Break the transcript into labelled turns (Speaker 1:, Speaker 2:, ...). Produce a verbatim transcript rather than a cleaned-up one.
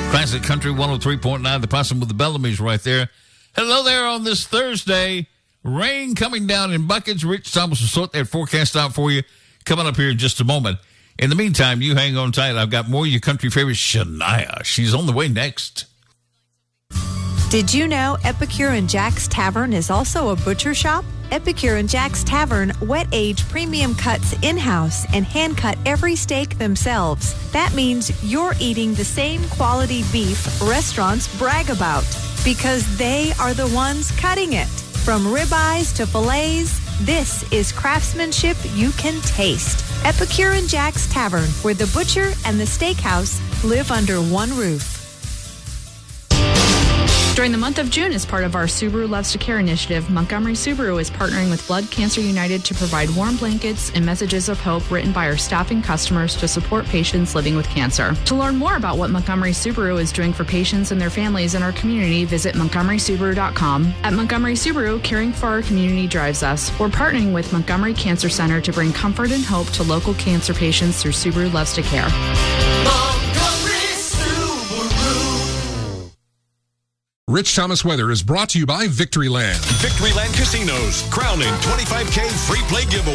Speaker 1: Classic Country one oh three point nine, the Possum with the Bellamy's right there. Hello there on this Thursday. Rain coming down in buckets. Rich Thomas will sort that forecast out for you coming up here in just a moment. In the meantime, you hang on tight. I've got more of your country favorites. Shania, she's on the way next.
Speaker 2: Did you know Epicure and Jack's Tavern is also a butcher shop? Epicure and Jack's Tavern wet age premium cuts in-house and hand cut every steak themselves. That means you're eating the same quality beef restaurants brag about because they are the ones cutting it. From ribeyes to fillets, this is craftsmanship you can taste. Epicure and Jack's Tavern, where the butcher and the steakhouse live under one roof.
Speaker 3: During the month of June, as part of our Subaru Loves to Care initiative, Montgomery Subaru is partnering with Blood Cancer United to provide warm blankets and messages of hope written by our staff and customers to support patients living with cancer. To learn more about what Montgomery Subaru is doing for patients and their families in our community, visit montgomery subaru dot com. At Montgomery Subaru, caring for our community drives us. We're partnering with Montgomery Cancer Center to bring comfort and hope to local cancer patients through Subaru Loves to Care.
Speaker 4: Rich Thomas weather is brought to you by Victoryland.
Speaker 5: Victoryland Casinos, crowning twenty-five K free play giveaway.